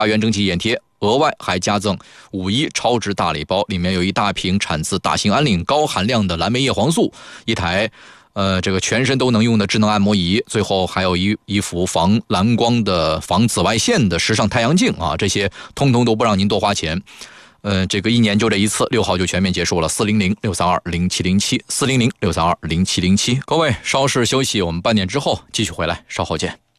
大元蒸汽眼贴，额外还加赠5·1超值大礼包，里面有一大瓶产自大兴安岭高含量的蓝莓叶黄素，一台这个全身都能用的智能按摩仪，最后还有一副防蓝光的防紫外线的时尚太阳镜啊，这些通通都不让您多花钱。这个1年就这一次，6号就全面结束了。400-632-0707，400-632-0707。各位稍事休息，我们半点之后继续回来，稍后见。